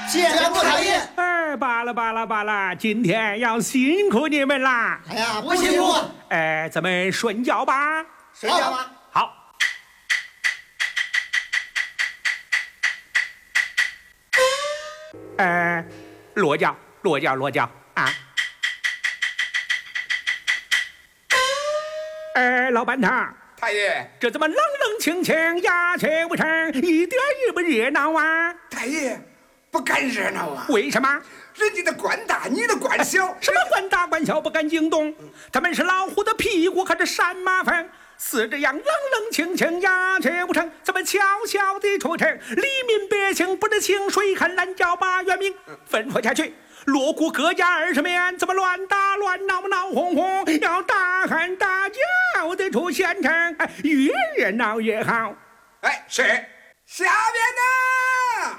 见不讨厌。 哎，罢了，今天要辛苦你们啦。 哎呀，不辛苦。 哎，咱们顺觉吧。 睡觉吧。 好。落脚啊！老板他。 太爷， 这怎么冷冷清清、鸦雀无声，一点也不热闹啊？ 太爷，不敢热闹啊！ 为什么？ 人家的官大，你的官小。 什么官大官小不敢惊动？他们是老虎的屁股，可是山马粪。是这样冷冷清清、鸦雀无声，怎么悄悄地出城？黎民百姓不得清水看蓝脚把原名吩咐下去。锣鼓各家20面，怎么乱打乱闹闹哄哄？要大喊大叫的出县城，越热闹越好。 哎，是下面呢。